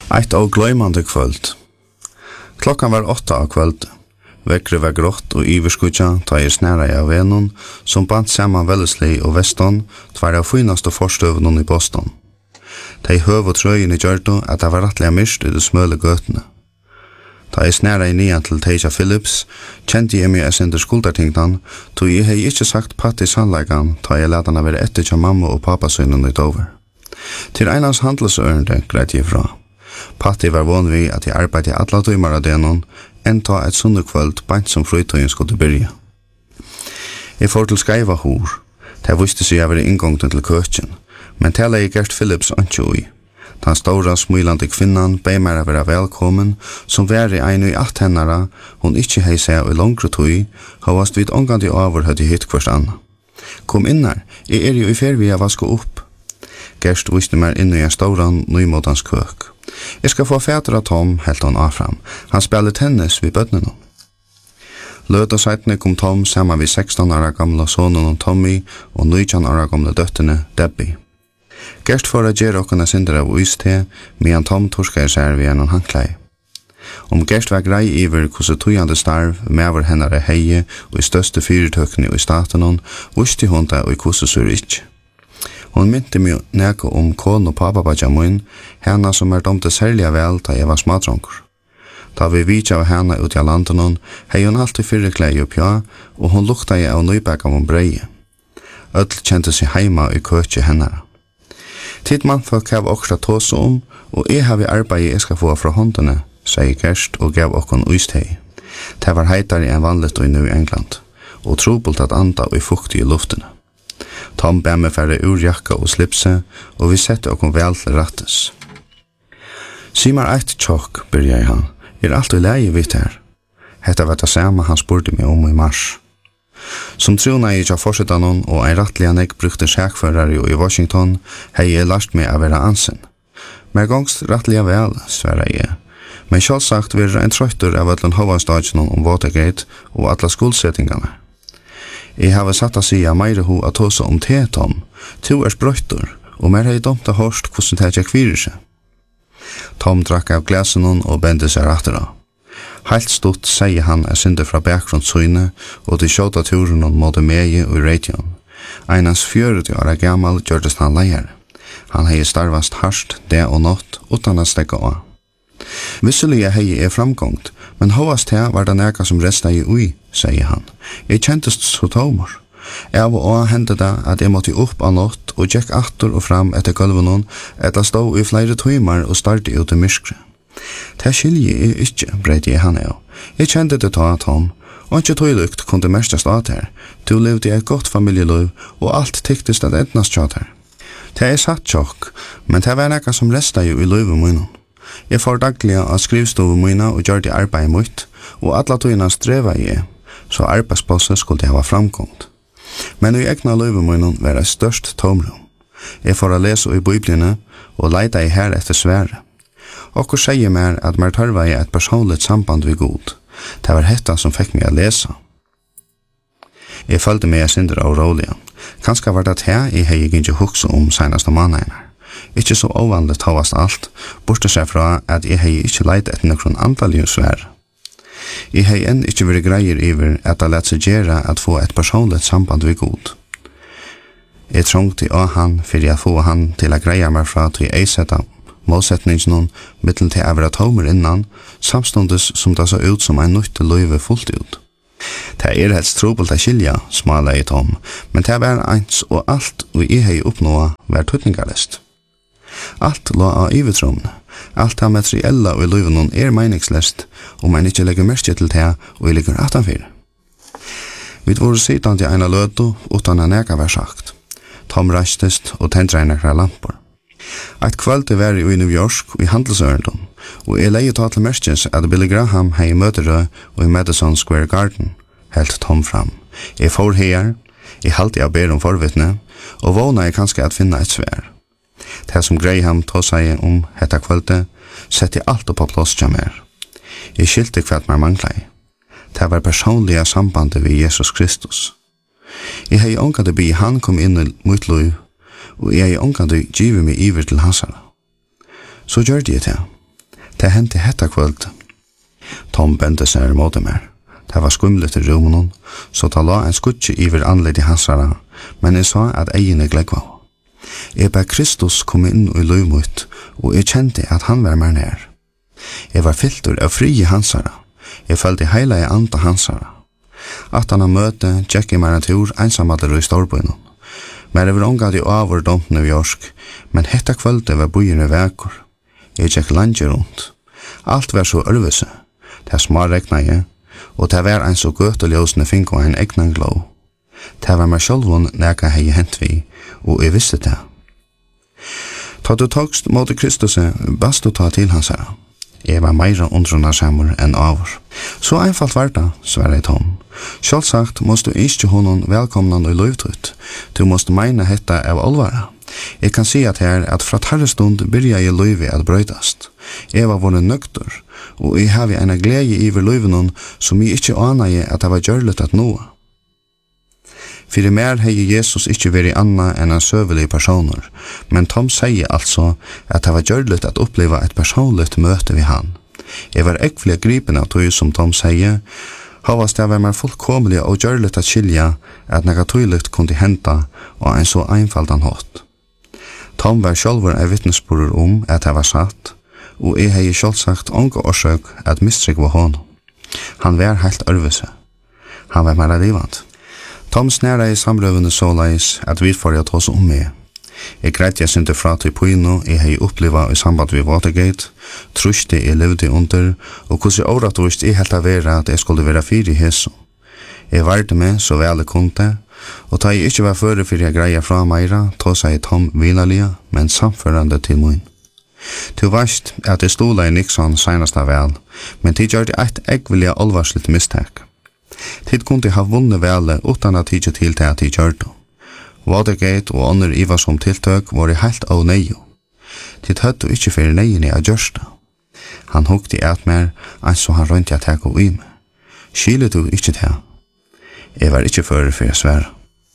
Eitt og gløymande kvöld. Klokkan var 8 av kvöld. Vekkri var grått og iverskutja ta snæra av venon, som band saman Wellesley og Weston, tvær av finaste forstøvnene i Boston. De høv og trøyene gjørte at det var rettelig myrst i de smøle gøtene. Da snæra nian til Teja Phillips, kjente jeg meg sender skuldertingtan, tog jeg hei ikke sagt Patti sannleikan, ta jeg leta henne være etter til mamma og pappasønnen i Dover. Til einans handelsørende greit jeg fra. Patti var von vi at jeg arbeidde alle timer av denon, enn ta et sundekvöld bant som flytøyen skulle byrja. Jeg får til skreiva hår. Det visste seg jeg var inngångten til køkken, men tala jeg Gert Phillips ikke ui. Den stora smilande kvinnan beg meg å være velkommen, som var i ein og 8 hennara, hun ikke hei seg i langre tøy, havast vid ångande over høyde hitt hverst anna. Kom innar, jeg jo i fer vi å vaske opp. Gert viste meg inn i en stora nymotans køk. Jeg skal få fæter av Tom, helt han av fram. Han spiller tennis vid bøttene. Løta seitene kom Tom sammen vid 16 år gamle sonen Tommy og 19 år gamle døttene Debbie. Gert for å gjøre okkene synder av uiste, medan Tom torskar seg ved en handklei. Gert var grei iver hvordan tøyande starv med over hennare heie og i største fyrirtøkene i staten, visste hun det og i hvordan sur ikke. Hon mynte mig neka kon og papabadja mun, henne som domte særlig vel da jeg var smadronker. Da vi vidja av henne ut i landet, hei hun alltid fyrre klei opp ja, og hun lukta jeg av nøybæk av breie. Öll kjente seg heima i køtje henne. Tid mannfolk gav okra tåse og jeg har vi arbeid jeg skal få fra håndene, sier Gerst og gav okkon uistei. Det var heitare enn vanligt i New England, og trobult at anda og fuktig i luftene. Tom bær meg færre ur jakka og slipse, og vi sette okkom vel til rattes. Simar eit tjokk, byrja jeg han, alt i leie vitt her. Hetta var det samme han spurte meg om i mars. Som trona jeg ikke fortsettet noen, og en rattelig han ikke brukte sjakførere i Washington, hei jeg lært meg å være ansen. Men gongst rattelig vel, sverre jeg. Men selvsagt vil en trøytter av alle hovedstadsjonen om Watergate og alle skuldsettingene. Jeg har satt å si at meire ho at tåse om te, Tom. To sprøyter, og mer har jeg domt å hørst hvordan det gikk fyrir seg. Tom drakk av glasen og bendte seg rattera. Helt stort sier han synder fra bakgrunnssyne, og til kjøta turen mot meie og radion. Einans 40 år gammal gjørtes han leier. Han hei starvast harsht, det og nått, utan å stekka av. Visselig hei framgångt, men hovast her var det neka som resta i ui, sier han. Jeg kjentest så tomor. Av og hendte det at jeg måtte opp av nått og gikk atter og fram etter gulven etter stå i flere timer og starte ut i myskre. Det skilje jeg ikke, breit jeg han av. Jeg kjente det ta, Tom, og ikke tøylukt kunne mestast av her. Du levde i et godt familieliv, og alt tiktest at endnast tjat her. Det satt tjokk, men det var nekka som resta jo i livet munnen. Jeg får daglig av skrivstovet mine og gjør det arbeid mot, og alle tøyene streva jeg, så arbeidsbosset skulle ha framgångt. Men i egna livet mine var det størst tomrum. Jeg får lese i Biblene og leita i her etter svære. Okkur sier mer at mer tørva jeg et personligt samband ved God. Det var hetta som fikk meg å lese. Jeg følte meg synder av rålige. Kanskje var det her jeg hei ikke hukse om senast om mannene. Ikke så ovanligt hovast alt, borte seg fra at jeg hei ikke leite etter noen antallige svære. Jeg hei enn ikke vært greier iver at det lett seg gjøre at få et personligt samband ved God. Jeg trengte av han for jeg få han til å greie meg fra til jeg sette målsetningen mittel til å være tomer innan, samståndes som det så ut som en nytt løyve fullt ut. Det helst trobult å skilja, smala jeg Tom, men det var eins og alt og jeg hei oppnåa var tøtningarest. Alt lå av ivetromne. Alt det materiella og i løyven meningslest, og man ikke legger merke til det og jeg ligger 18-4. Vi var sidan til ena løtu utan å neka var sagt. Tom reistest og tendra nekra lampor. Et kvöld var i New York i handelsørendom, og jeg leie ta til merkes at Billy Graham hei møterøy og i Madison Square Garden, helt Tom fram. Jeg får her, jeg halte jeg ber om forvittne, og vågna jeg kanskje at finna et svær. Det som Graham tog seg om hetta kvöldet, sette jeg alt på plass til mer. Jeg skilte kvart meg manglei. Det var personlige sambandet ved Jesus Kristus. Jeg hei ångade bi han kom inn i mitt liv, og jeg hei ångade givet meg iver til hansara. Så gjør det til. Det hendte hetta kvöld. Tom bente seg mot meg. Det var skumlet i rummen, så ta la en skutje iver anledd i hansara, men jeg sa at egene glegva. Jeg ber Kristus komme inn i løymut, og jeg kjente at han var mer nær. Jeg var fyltur av fri i hansara. Jeg følte heila i anda hansara. At han har møte, tjekk i mer tur, ensamadler i storbøynen. Men jeg var omgatt i avur domt New York, men hetta kvölde var bøyene vekur. Jeg tjekk landje rundt. Alt var så ørvese. Det smarregna jeg, og det var en så gøt og ljøsende fink og en egnan glå. Det var meg sjølvun neka hei hent vi, og jeg visste det. Ta du togst mot Kristus, bast du ta til hans herra. Jeg var meira undrunna samur enn avur. Så einfalt var det, svarer Tom. Sjálfsagt måst du ikke honom velkomnan og løyvtut. Du måst meina hetta av alvara. Jeg kan si at her at fra tarrestund byrja jeg løyvi at brøydast. Jeg var våre nøgtur, og jeg har en glede iver løyvenon som jeg ikke aner jeg at det var gjørlet at noe. Fyrir mer hei Jesus ikke vært anna enn en søvelig personer, men Tom sier altså at det var gjørlet at oppleva et personligt møte ved han. Jeg var ekvelig gripen av tog som Tom sier, havast det var mer fullkomlig og gjørlet at skilja at nega tøyligt kunne henta og en så einfaldan hatt. Tom var sjálfur en vittnesbyrur at det var satt, og jeg hei sjálfsagt ånga årsøk at mistrik var hon. Han var helt ørvese. Han var mer livant. Tom snæra i samrøvende såleis at vi får jeg tås meg. Jeg greit jeg synte fra til Puino jeg hei oppliva i samband ved Watergate, truste jeg levde under, og hvordan jeg åratvist jeg helt av vera at jeg skulle være fyr i heso. Jeg varde meg så vel jeg kunne, og da jeg ikke var føre for jeg greia fra meira, tås jeg Tom vinalige, men samførende til mun. Du veist at jeg stola i Nixon senast av vel, men tid gjør det et eggvilja alvarsligt mistak. Tid kunne ha vunnet vele utan at tidje til det at de gjør det. Watergate og andre iva som tiltøk var helt av neio. Tid høtt du ikke fyrir neiene av gjørsta. Han hukte et mer, enn så han rønte jeg teg og i meg. Skile du ikke til? Jeg var ikke føre for jeg svære.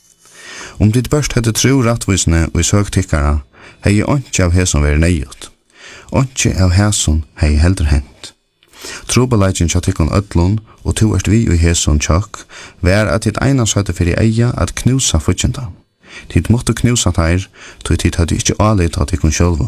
Om ditt børst hadde tro rattvisene og i søgtikkara, hei jeg ikke av hæson vært neiot. Ikke av hæson hei heldur hent. Trobeleidjen kja tikkun ödlun, og to erst vi i hæson tjokk, vær at ditt eina søtte fyrir eia at knusa futjenda. Tid måtte knusa teir, tog tid hadde ikke alit av tikkun sjølvu.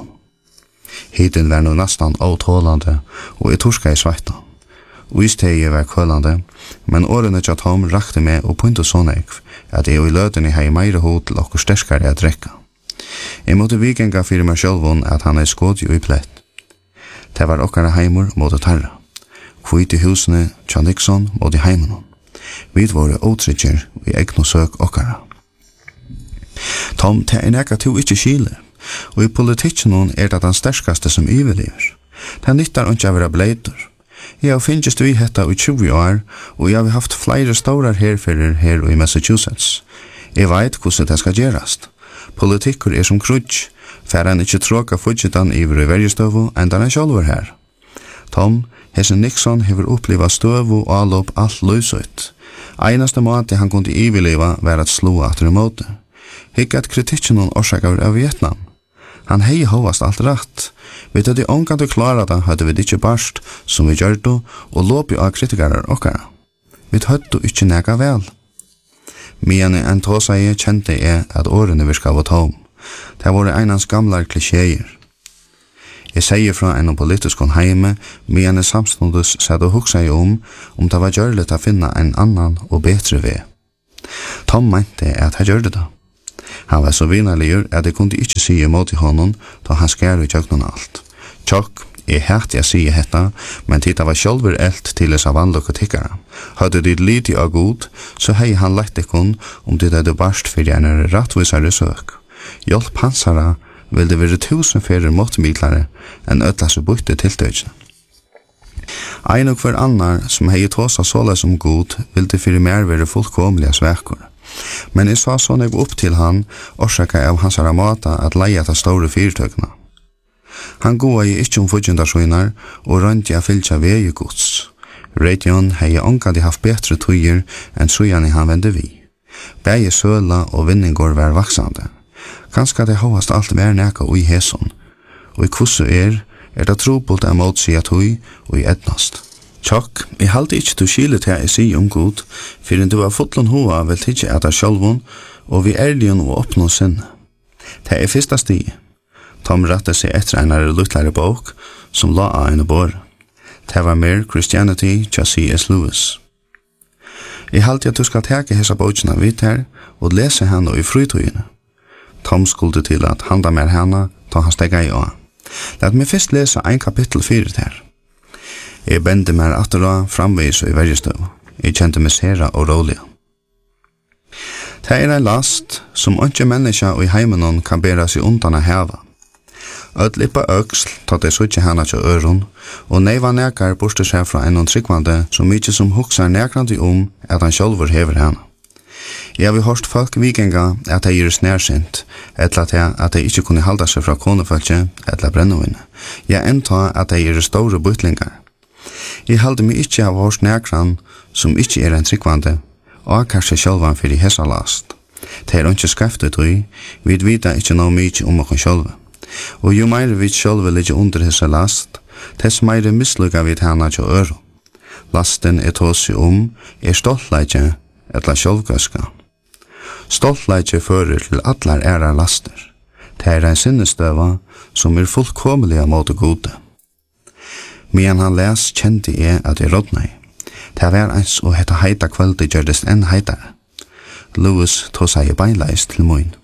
Hiten var nu nastan avtålande, og jeg torska i sveita. Uistegi var kølande, men årene tja Tom rakte meg og punto sånekv, at jeg i lødeni hei meire hod til okkur sterskare at drekka. Jeg måtte vikenga fyrir meg sjølvun at han skåd jo i plett. Det var okkara heimur mot tarra. Kvit i husene tja Nixon mot i heimunnen. Vi var åtrykjer i egnu søk okkara. Tom, det nekka to ikkje skile, og i politikken det den sterskaste som yverlever. Det nyttar ikke å være bleitur. Jeg har finnst vi hetta i 20 år, og jeg har haft flere staurar herferer her i Massachusetts. Jeg veit hvordan det skal gjerast. Politikkur som krutsk, fer han ikkje tråka fudgetan iver i vergestøvu enn den sjálfur her. Tom, Hessen Nixon hever oppliva støvu og allop alt løysut. Einaste måte han kunne iverleva var at slå atter imot det. Hikk at kritikken orsakar av Vietnam. Han hei hovast alt rætt. Vi hadde omgant å klara det, hadde vi ikkje barst som vi gjør det, og låp av kritikarar okkara. Vi hadde ikkje nega vel. Mian enn tåsa jeg kjente at årene virka av Tom. Det var einans gamlar klisjeer. Jeg sier fra en politiskon heime, mian samståndes satt og hugsa jeg om det var gjørlet å finne en annan og betre ved. Tom mente at han gjør det da. Han var så vinaligur at jeg kunne ikke sige mot i honom, da han skjer i tjøknen alt. Tjokk, jeg hætti å sige hetta, men tida var sjálfur eld til dessa vannlukka tikkara. Hadde dit liti av god, så hei han lett ikkon om det hadde barst fyrir en rattvisare søk. Hjelp hansara vil det være 1000 fyrir måttemiklare enn ødlas og bøyte tiltøysene. Ein og hver annar som hei tåsa såla som god vil det fyrir mer være fullkomlige svekur. Men jeg sa sånn jeg opp til han, orsaka av hans måta at leia ta store fyrtøkna. Han goa i ikkje fudgendarsjoinar og rønti a fylkja vei gods. Radion hei ongan de haft betre tøyer enn sujan han vende vi. Begge søla og vinningår var vaksande. Kanskje det hovast alt vær neka ui heson, og i kussu det trobult av motsida tøy og i etnast. Tjokk, jeg halte ikke til skile til jeg sier om god, for du var fotlen hoa vel tidsi etter sjálvun, og vi ærligen og oppnå sinne. Det fyrsta stig. Tom rattet seg etter en luttlare bok, som la av en bor. Det var mer Christianity til C.S. Lewis. Jeg halte at du skal teke hessa bokina vidt her, og lese henne i frytøyene. Tom skulle til at handa mer henne, ta han stegga i å. Lad meg først lese ein kapittel 4 her. Jeg bende meg atterra framvis og i vergestøv. Jeg kjente meg sera og rolig. Det en last som ikke menneska og i heimenon kan bæra seg undan av heva. Ødlippa øksl tatt det suttje hana til øron, og neiva nekar borste seg fra en tryggvande så mykje som huksar nekrandi at han sjálfur hever hana. Jeg har hørt folk vikinga at de gjøres nærsint, etla at de ikke kunne halda seg fra konefølge etla brennevinne. Jeg enta at de gjøres store bytlingar. Jeg halde meg ikke av hørt nekran som ikke en tryggvande, og kanskje sjálvan fyrir hessa last. Det ikke skreftet ui, vi vita ikke noe mykje om okkur sjálve. Og jo meir vi sjálve ligger under hessa last, tess meir mislukka vi hana til øru. Lasten tåsi stoltleikje etla sjálvgøska. Stoltleikje fører til allar æra laster. Det en sinnestøva som fullkomelig mot gode. Men han les kjente jeg at jeg rådnei. Det var eins og hetta heita kvöldi gjørdest enn heitare. Lewis tog seg beinleis til moin.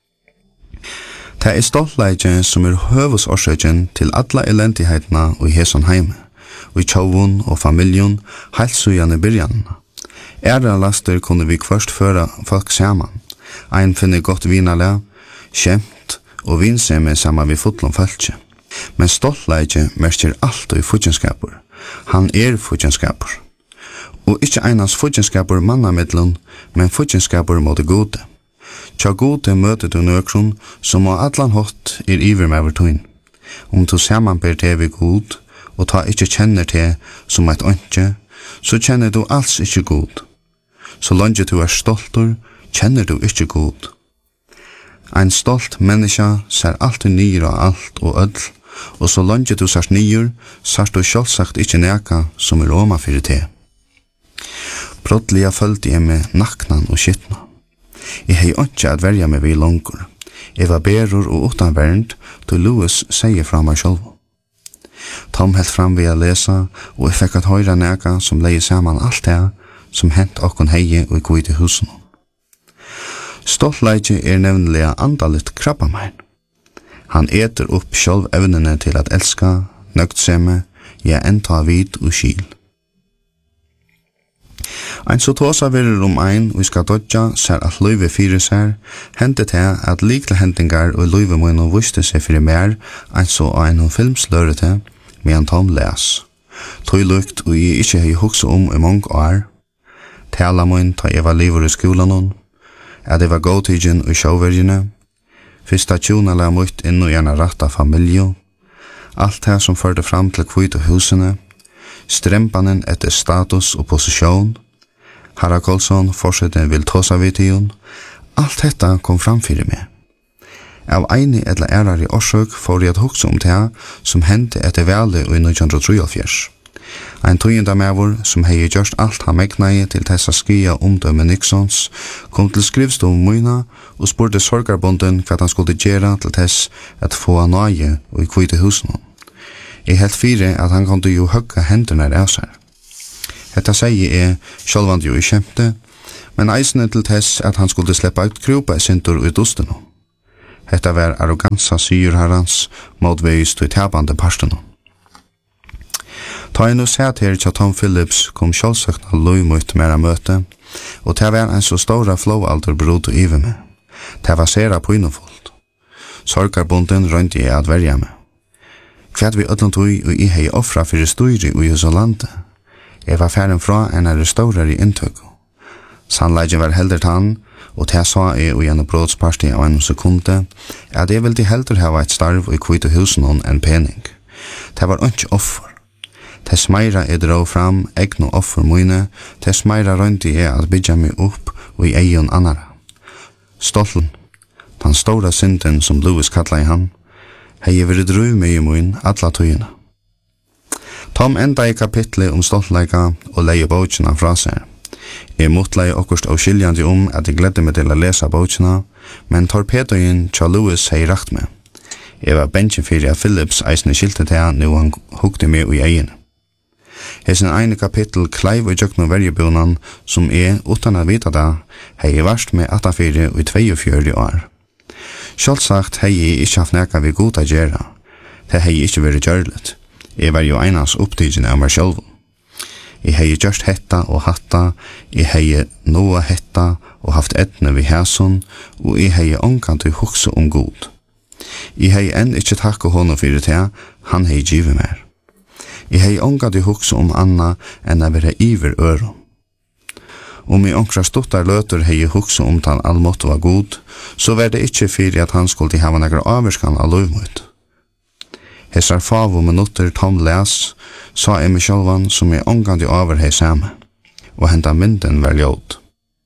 Det stoltleikje som høvusorsøkjen til alla elendigheitna og i heson heime, og i tjovun og familjon, heilt sujan i byrjan. Æra laster kunne vi først føre folk saman. Ein finner godt vinale, kjemt og vinsemme saman vi fotlom fölkje. Men stoltleikje merker alt og i futjenskapur. Han futjenskapur. Og ikke einans futjenskapur mannamidlun, men futjenskapur mot gode. Tja gode møter du nøkron som av allan hot iver med vertuin. Du samanber det vi god, og ta ikke kjenner det som et ønske, så kjenner du alls ikke god. Så langt du stoltur, kjenner du ikke god. Ein stolt menneska ser alltid nyr av alt og ødl, og så langt du sart nyr, sart du sjálfsagt ikke neka som oma fyrir te. Brottliga følte jeg med naknan og skittna. Jeg hei ikke at verja meg vi langur. Jeg var berur og utanvernd, til Lewis sier fra meg sjálf. Tom helt fram ved å lesa, og jeg fikk at høyra neka som leie saman alt det som hent okkon heie og i kvite husen. Stoltleikje nevnelig andalit krabbamein. Han eter opp sjálv evnene til at elska, nøgtsemme, ja enta vid og skil. Ein så tåsa verir ein og skal dodja ser at løyve fyrir seg, hentet det at likle hentingar og løyve må vuste seg fyrir mer, ein så ein filmslørete, medan Tom les. Tøy lukt og jeg ikke hei hukse i mange år. Tala mun ta jeg var liver i skolan, at jeg var godtidgen og sjåvergene, fyrsta tjona la mot inn og gjerne ratta familie, alt det som førte fram til kvite husene, strempanen etter status og posisjon, Harald Kolsson fortsetter vil tåsa vid tion, alt detta kom fram fyrir meg. Av eini eller ærar i årsøk får jeg hukse det som hendte etter velde i 1973. Ein tøyenda mevor som hei gjørst alt han megnai til tessa skia omdømme Nixons, kom til skrivstov Moina og spurte sorgarbonden hva han skulle gjøre til tess at få nøye og i kvite husen. Jeg helt fire at han kunne jo høgga hendene av seg. Hetta sier jeg sjálvand jo i kjemte, men eisene til tess at han skulle sleppa ut krupa i sintur i dustene. Hetta var arrogansa syr herrans motveist og tabande parstene. Ta en og sett her til Tom Phillips kom sjálfsagt av løymut mer av møte, og det var en så stora flowalder brod og ive med. Det var sera pynefullt. Sorgarbonden rønte jeg at verja med. Hva vi ødlant og jeg hei offra fyrir styri og i hos landet. Jeg var færen fra en av restaurar i inntøk. Sannleidjen var helder tann, og det sa jeg og gjennom brodsparti av en sekunde, at jeg ville helder hava et starv og i kvite husen enn pening. Det var ikke offer. Tess meira dra fram egnu offer mine, tess meira rønti at bygja meg opp og i eion annara. Stolten, den stora synden som Lewis kallar i han, hei vært drøy med i mun alla tøyina. Tom enda i kapitlet stoltleika og leie bókina fra seg. Jeg motleie okkurst avskiljandi at jeg gledde meg til å lese bókina, men torpedoen Charles Lewis hei rakt meg. Jeg var bensjen fyrir at Phillips eisne skilte til nu han hukte meg i egin. Hesin ene kapittel kleiv og jøkna verjebunan som utan at vita det, hei varst med 84 og 42 år. Sjálvsagt hei jeg ikkje haft neka vi god a gjerra. Det hei ikkje vært gjørlet. Jeg var jo einans opptidgen av meg sjálv. Jeg hei gjørst hetta og hatta, jeg hei noa hetta og haft etne vi hæson, og jeg hei omkant til hukse god. Jeg hei enn ikkje takka honom fyrir det, han hei givet mer. Jeg hei omkant til hukse anna enn a vera iver øron. I onkra stuttar løtur hei hukse tan allmått var god, så var det ikkje fyrir at han skulle hava negra averskan av lovmøyt. Hesar favo minutter Tom les, sa jeg meg sjálvan som jeg omgandi over hei samme, og henta mynden var ljót.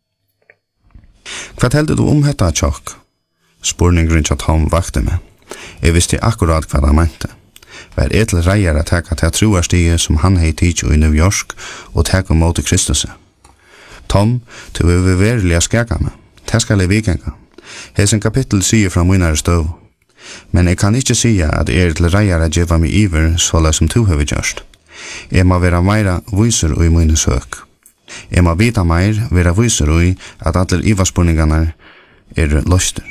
Hva heldur du hetta tjokk? Spurningren til Tom vakte meg. Jeg visste akkurat hva han mente. Var etel reier at teka til troarstige som han hei tidsi i New York og teka mot Kristus. Tom, du vil verilig skaka meg. Det skal jeg vikenga. Hesen kapittel sier fra munare støv. Men jeg kan ikke si at jeg til reier at djeva meg iver såla som du har gjørst. Jeg må være meira viser i mine søk. Jeg må vita meir, være viser i at alle ivarspurningene løster.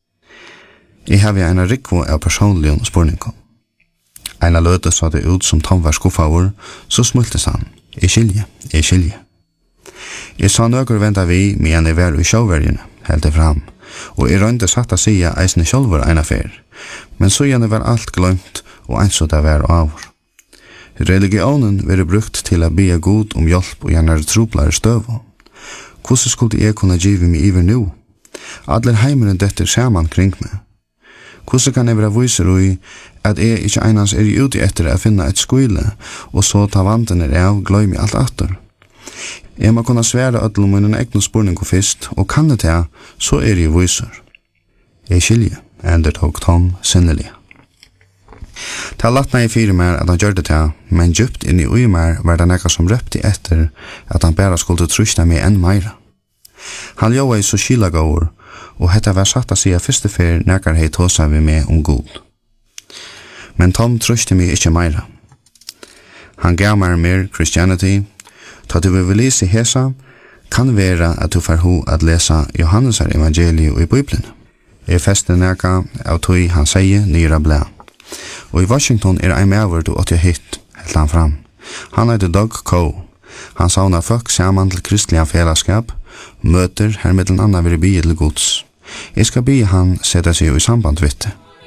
Jeg har en rikvo av personlige spurninger. Eina løte sa det ut som Tom var skuffaver, så smultes han. Jeg skilje. Jeg sa nøkker venta vi med en vær i sjåvergene, helt det fram, og jeg rønte satt å si eisne sjølver en affær, men så gjerne var alt glømt og eins og det var av. Religionen var brukt til å be god hjelp og gjerne troplare støv. Hvordan skulle jeg kunne give meg iver nu? Adler heimeren detter saman kring meg. Hvordan kan jeg være viser i at jeg ikke einans ute etter å finne et skole, og så ta vantene av gløy meg alt atter? Jeg må kunne svære ødel mine egne spurninger først, og kan det til, så jeg viser. Jeg skilje, ender tok Tom sinnelig. Det latna jeg fyrir meg at han gjør det til, men djupt inn i ui meg var det nekka som røpte etter at han bare skulle trusta meg enn meira. Han joa i så skilagåur, og hetta var satt å si at første fyr nekkar hei tåsa vi med god. Men Tom truste meg ikkje meira. Han gav meg mer Christianity. Ta du vil lese hesa, kan vera at du får ho at lesa Johannes evangeliet i Bibelen. Jeg feste nekka av tog han sier nyra blæ. Og i Washington ein medover du åtte hit, helt han fram. Han heter Doug Coe. Han savner folk saman til kristelige fellesskap, møter her middelen anna vil bie til gods. Jeg skal bie han sette seg i samband vitt.